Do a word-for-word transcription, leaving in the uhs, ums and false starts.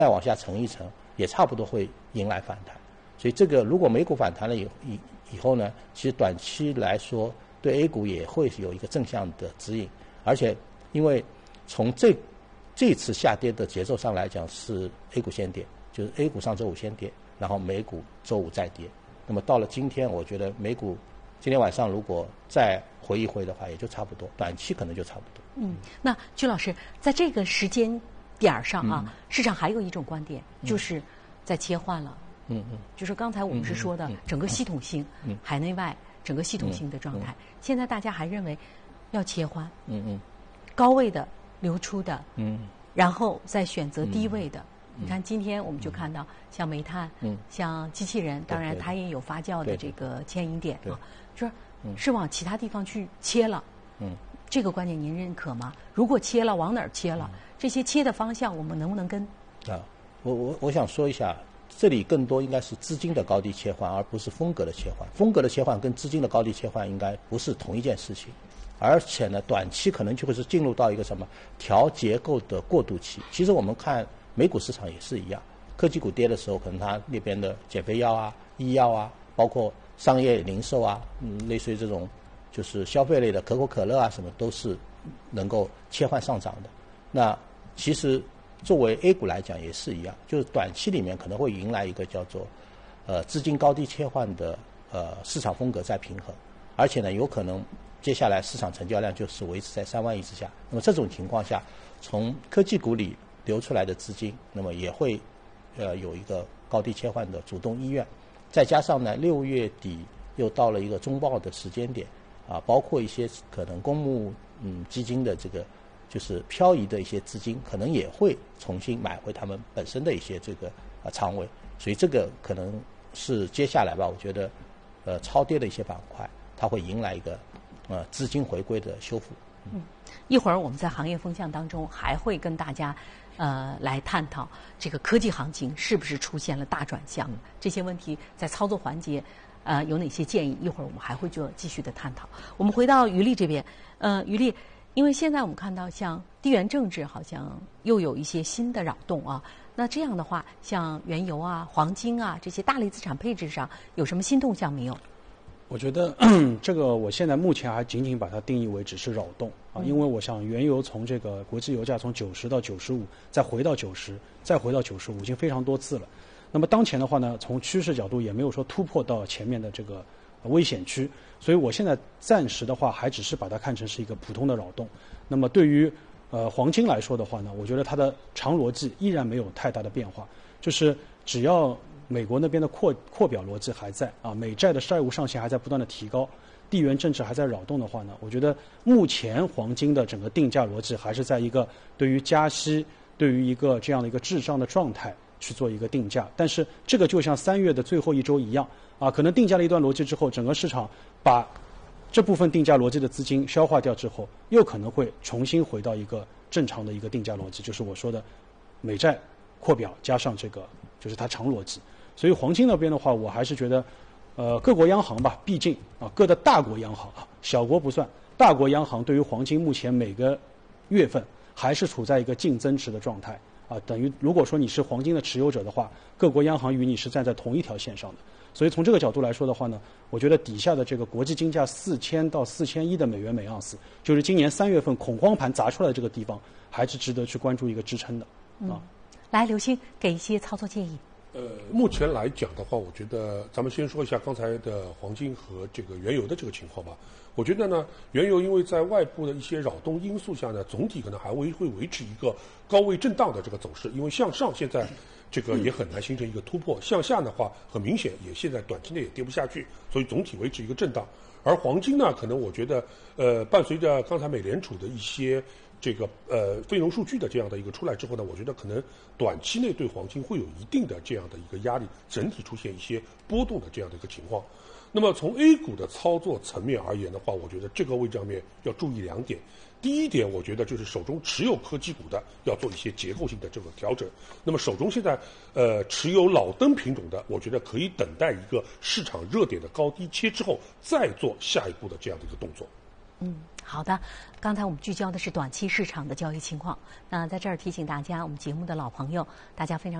再往下沉一沉，也差不多会迎来反弹。所以这个如果美股反弹了以以以后呢，其实短期来说对 A 股也会有一个正向的指引，而且因为从这这次下跌的节奏上来讲，是 A 股先跌，就是 A 股上周五先跌，然后美股周五再跌。那么到了今天，我觉得美股今天晚上如果再回一回的话，也就差不多，短期可能就差不多。 嗯，那曲老师在这个时间点上啊，嗯、市场还有一种观点，就是在切换了。嗯嗯，就是刚才我们是说的整个系统性，嗯、海内外整个系统性的状态，嗯、现在大家还认为要切换。嗯嗯，高位的流出的，嗯，然后再选择低位的。嗯、你看今天我们就看到，像煤炭，嗯，像机器人，当然它也有发酵的这个牵引点啊，就是是往其他地方去切了。嗯，这个观点您认可吗？如果切了，往哪儿切了？这些切的方向，我们能不能跟？ 啊，我我我想说一下。这里更多应该是资金的高低切换，而不是风格的切换。风格的切换跟资金的高低切换应该不是同一件事情，而且呢，短期可能就会是进入到一个什么调结构的过渡期。其实我们看美股市场也是一样，科技股跌的时候，可能它那边的减肥药啊、医药啊，包括商业零售啊，嗯，类似于这种就是消费类的可口可乐啊什么，都是能够切换上涨的。那其实作为 A 股来讲也是一样，就是短期里面可能会迎来一个叫做呃资金高低切换的呃市场风格在平衡，而且呢有可能接下来市场成交量就是维持在三万亿之下。那么这种情况下，从科技股里流出来的资金，那么也会呃有一个高低切换的主动意愿。再加上呢六月底又到了一个中报的时间点啊，包括一些可能公募嗯基金的这个。就是漂移的一些资金，可能也会重新买回他们本身的一些这个呃仓位，所以这个可能是接下来吧，我觉得呃超跌的一些板块，它会迎来一个呃资金回归的修复。 嗯，一会儿我们在行业风向当中还会跟大家呃来探讨这个科技行情是不是出现了大转向，嗯、这些问题在操作环节呃有哪些建议？一会儿我们还会做继续的探讨。我们回到于丽这边，呃，于丽。因为现在我们看到，像地缘政治好像又有一些新的扰动啊。那这样的话，像原油啊、黄金啊这些大类资产配置上有什么新动向没有？ 我觉得这个我现在目前还仅仅把它定义为只是扰动啊，因为我想原油从这个国际油价从九十到九十五，再回到九十，再回到九十五，已经非常多次了。那么当前的话呢，从趋势角度也没有说突破到前面的这个危险区，所以我现在暂时的话还只是把它看成是一个普通的扰动。那么对于呃黄金来说的话呢，我觉得它的长逻辑依然没有太大的变化，就是只要美国那边的扩扩表逻辑还在啊，美债的债务上限还在不断的提高，地缘政治还在扰动的话呢，我觉得目前黄金的整个定价逻辑还是在一个对于加息、对于一个这样的一个滞胀的状态去做一个定价。但是这个就像三月的最后一周一样啊，可能定价了一段逻辑之后，整个市场把这部分定价逻辑的资金消化掉之后，又可能会重新回到一个正常的一个定价逻辑，就是我说的美债扩表加上这个就是它长逻辑。所以黄金那边的话，我还是觉得呃各国央行吧，毕竟啊各的大国央行啊，小国不算，大国央行对于黄金目前每个月份还是处在一个净增持的状态啊，等于如果说你是黄金的持有者的话，各国央行与你是站在同一条线上的。所以从这个角度来说的话呢，我觉得底下的这个国际金价四千到四千一的美元每盎司，就是今年三月份恐慌盘砸出来的这个地方，还是值得去关注一个支撑的。 嗯，啊、来，刘星给一些操作建议。 呃，目前来讲的话，我觉得咱们先说一下刚才的黄金和这个原油的这个情况吧。我觉得呢，原油因为在外部的一些扰动因素下呢，总体可能还会会维持一个高位震荡的这个走势，因为向上现在这个也很难形成一个突破，向下的话很明显也现在短期内也跌不下去，所以总体维持一个震荡。而黄金呢，可能我觉得呃，伴随着刚才美联储的一些这个呃非农数据的这样的一个出来之后呢，我觉得可能短期内对黄金会有一定的这样的一个压力，整体出现一些波动的这样的一个情况。那么从 A 股的操作层面而言的话，我觉得这个位置上面要注意两点。第一点，我觉得就是手中持有科技股的要做一些结构性的这个调整。那么手中现在呃持有老登品种的，我觉得可以等待一个市场热点的高低切之后，再做下一步的这样的一个动作。 嗯，好的。刚才我们聚焦的是短期市场的交易情况。那在这儿提醒大家，我们节目的老朋友，大家非常